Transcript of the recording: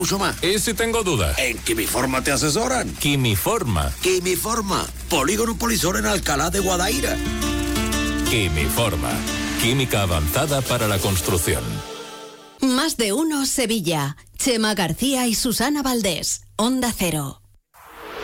mucho más. ¿Y si tengo dudas? En Quimiforma te asesoran. Quimiforma. Quimiforma, Polígono Polisor en Alcalá de Guadaira. Quimiforma. Química avanzada para la construcción. Más de uno Sevilla. Chema García y Susana Valdés. Onda Cero.